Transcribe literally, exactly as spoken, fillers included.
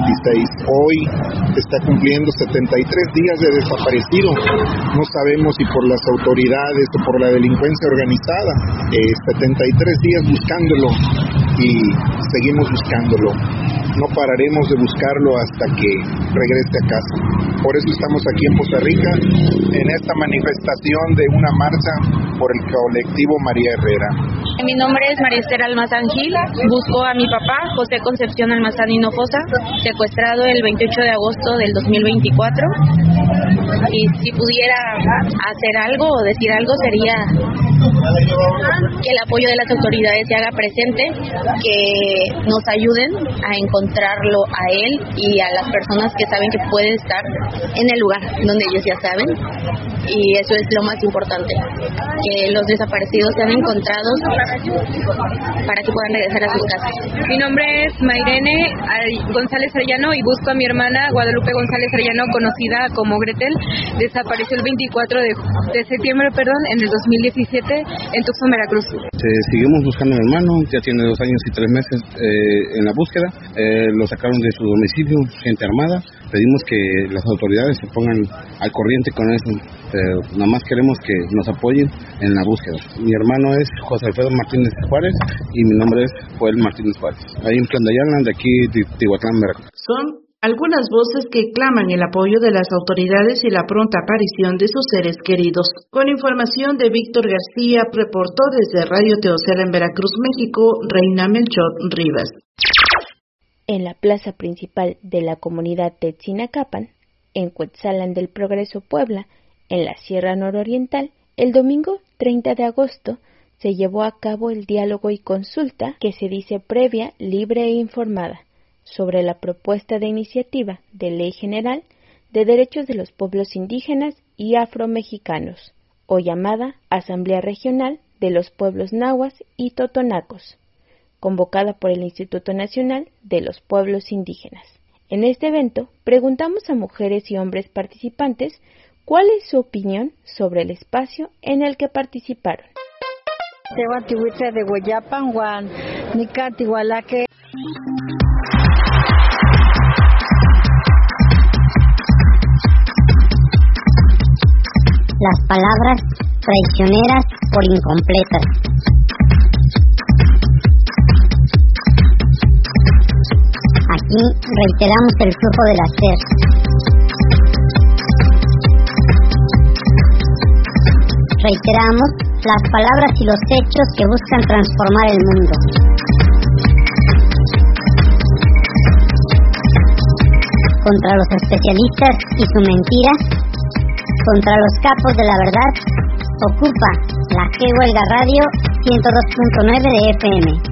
veintiséis. Hoy está cumpliendo setenta y tres días de desaparecido. No sabemos si por las autoridades o por la delincuencia organizada. Eh, setenta y tres días buscándolo y seguimos buscándolo. No pararemos de buscarlo hasta que regrese a casa. Por eso estamos aquí en Poza Rica, en esta manifestación de una marcha por el colectivo María Herrera. Mi nombre es María Esther Almazán Gil. Busco a mi papá, José Concepción Almazán Hinojosa, secuestrado el veintiocho de agosto del dos mil veinticuatro. Y si pudiera hacer algo o decir algo sería que el apoyo de las autoridades se haga presente, que nos ayuden a encontrarlo a él y a las personas que saben que puede estar en el lugar donde ellos ya saben, y eso es lo más importante, que los desaparecidos sean encontrados para que puedan regresar a sus casas. Mi nombre es Mairene González Arellano y busco a mi hermana Guadalupe González Arellano, conocida como Gretel. Desapareció el veinticuatro de septiembre perdón, en el dos mil diecisiete en Tuxtla, Veracruz. Eh, seguimos buscando a mi hermano, ya tiene dos años y tres meses eh, en la búsqueda. Eh, lo sacaron de su domicilio, gente armada. Pedimos que las autoridades se pongan al corriente con eso. Eh, nada más queremos que nos apoyen en la búsqueda. Mi hermano es José Alfredo Martínez Juárez y mi nombre es Joel Martínez Juárez. Ahí en Tlandayalan, de aquí de Tihuatlán, Veracruz. Son algunas voces que claman el apoyo de las autoridades y la pronta aparición de sus seres queridos. Con información de Víctor García, reportó desde Radio Teocela en Veracruz, México, Reina Melchor Rivas. En la plaza principal de la comunidad Tetzinacapan, en Cuetzalan del Progreso, Puebla, en la Sierra Nororiental, el domingo treinta de agosto se llevó a cabo el diálogo y consulta que se dice previa, libre e informada sobre la propuesta de iniciativa de Ley General de Derechos de los Pueblos Indígenas y Afromexicanos, o llamada Asamblea Regional de los Pueblos Nahuas y Totonacos, convocada por el Instituto Nacional de los Pueblos Indígenas. En este evento, preguntamos a mujeres y hombres participantes cuál es su opinión sobre el espacio en el que participaron. Las palabras traicioneras por incompletas. Aquí reiteramos el flujo del hacer. Reiteramos las palabras y los hechos que buscan transformar el mundo. Contra los especialistas y su mentira, contra los capos de la verdad, ocupa la G Huelga Radio ciento dos punto nueve de F M.